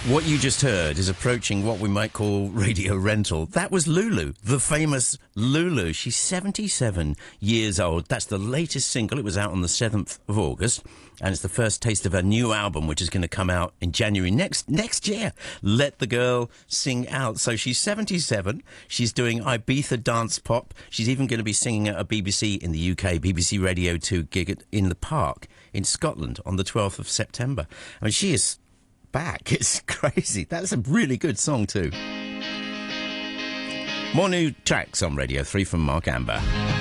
What you just heard is approaching what we might call radio rental. That was Lulu, the famous Lulu. She's 77 years old. That's the latest single. It was out on the 7th of August, and it's the first taste of her new album, which is going to come out in January next year. Let the Girl Sing Out. So she's 77. She's doing Ibiza dance pop. She's even going to be singing at a BBC in the UK, BBC Radio 2 gig in the Park in Scotland on the 12th of September. I mean, she is back. It's crazy. That's a really good song too. More new tracks on Radio 3 from Mark Amber.